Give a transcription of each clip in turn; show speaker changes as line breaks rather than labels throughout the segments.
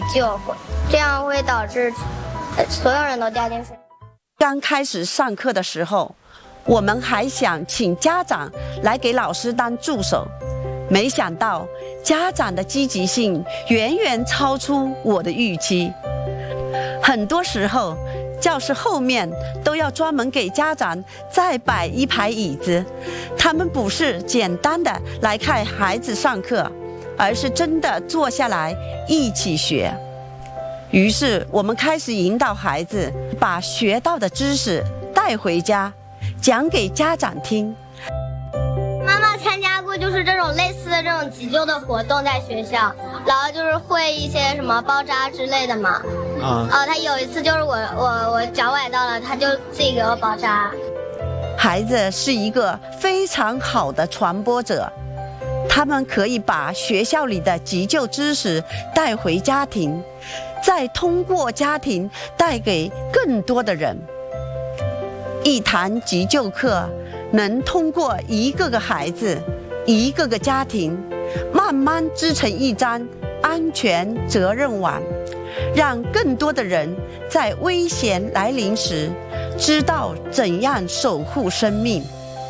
救，这样会导致所有人都掉进水。
刚开始上课的时候，我们还想请家长来给老师当助手，没想到家长的积极性远远超出我的预期。很多时候，教室后面都要专门给家长再摆一排椅子，他们不是简单的来看孩子上课，而是真的坐下来一起学。于是我们开始引导孩子把学到的知识带回家，讲给家长听。
妈妈参加过就是这种类似的这种急救的活动，在学校，然后就是会一些什么包扎之类的嘛。他有一次就是我脚崴到了，他就自己给我包扎。
孩子是一个非常好的传播者，他们可以把学校里的急救知识带回家庭，再通过家庭带给更多的人。一堂急救课能通过一个个孩子、一个个家庭，慢慢织成一张安全责任网，让更多的人在危险来临时知道怎样守护生命。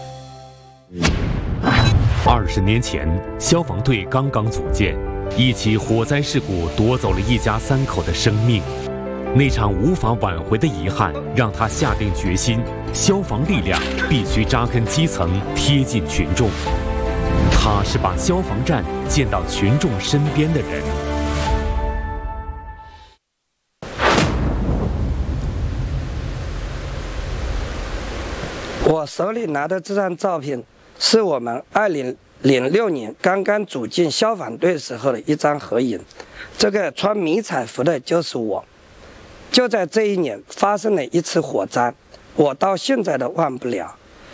20年前，消防队刚刚组建，一起火灾事故夺走了一家3口的生命。那场无法挽回的遗憾，让他下定决心，消防力量必须扎根基层，贴近群众。他是把消防站建到群众身边的人。
我手里拿的这张照片，是我们2006年刚刚组建消防队时候的一张合影。这个穿迷彩服的就是我。就在这一年发生了一次火灾，我到现在都忘不了。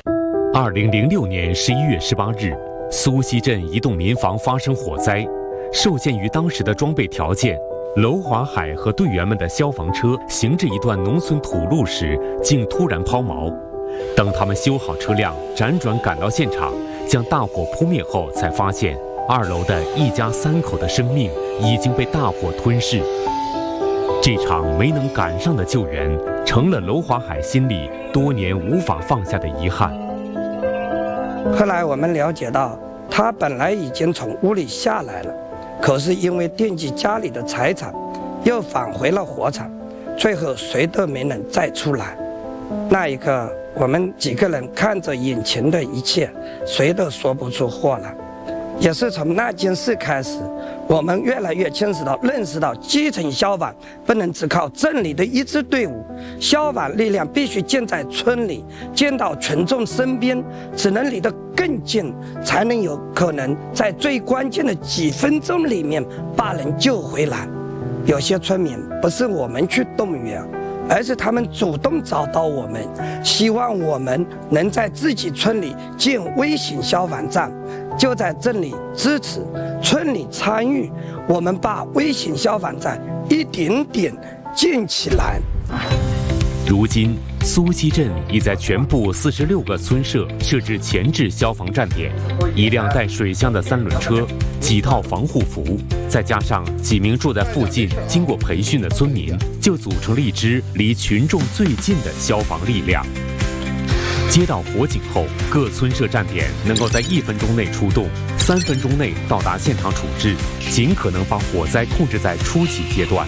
2006年11月18日，苏溪镇一栋民房发生火灾。受限于当时的装备条件，娄华海和队员们的消防车行至一段农村土路时，竟突然抛锚。等他们修好车辆，辗转赶到现场，将大火扑灭后，才发现2楼的一家3口的生命已经被大火吞噬。这场没能赶上的救援，成了娄华海心里多年无法放下的遗憾。
后来我们了解到，他本来已经从屋里下来了，可是因为惦记家里的财产，又返回了火场，最后谁都没能再出来。那一刻，我们几个人看着眼前的一切，谁都说不出话来。也是从那件事开始，我们越来越清楚到认识到，基层消防不能只靠镇里的一支队伍，消防力量必须建在村里，建到群众身边，只能离得更近，才能有可能在最关键的几分钟里面把人救回来。有些村民不是我们去动员，而是他们主动找到我们，希望我们能在自己村里建微型消防站。就在镇里支持，村里参与，我们把微型消防站一点点建起来。
如今，苏溪镇已在全部46个村社设置前置消防站点，1辆带水箱的3轮车，几套防护服，再加上几名住在附近、经过培训的村民，就组成了一支离群众最近的消防力量。接到火警后，各村社站点能够在1分钟内出动，3分钟内到达现场处置，尽可能把火灾控制在初级阶段。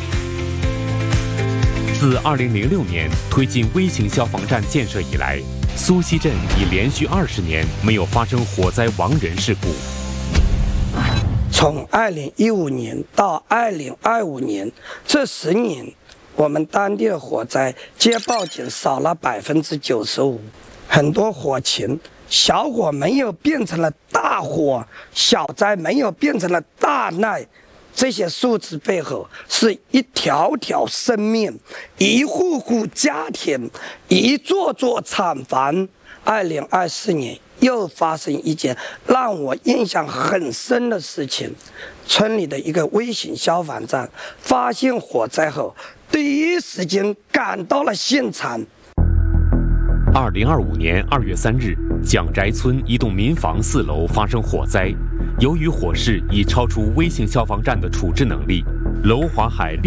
自2006年推进微型消防站建设以来，苏溪镇已连续20年没有发生火灾亡人事故。
从2015年到2025年这10年，我们当地的火灾接报警少了95%。很多火情，小火没有变成了大火，小灾没有变成了大难，这些数字背后是一条条生命，一户户家庭，一座座厂房。2024年又发生一件让我印象很深的事情，村里的一个微型消防站发现火灾后，第一时间赶到了现场。
2025年2月3日，蒋宅村一栋民房4楼发生火灾，由于火势已超出微型消防站的处置能力，娄华海